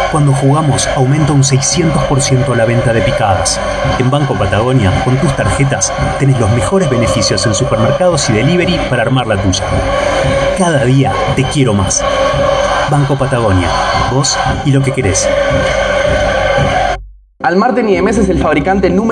Cuando jugamos aumenta un 600% la venta de picadas. En Banco Patagonia, con tus tarjetas, tenés los mejores beneficios en supermercados y delivery para armar la tuya. Cada día te quiero más. Banco Patagonia, vos y lo que querés. Almarten IMS es el fabricante número